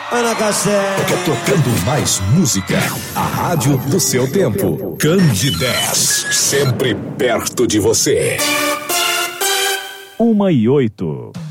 Ana Castelo. Tocando mais música. A rádio do seu tempo. Candidez. Sempre perto de você. 1h08.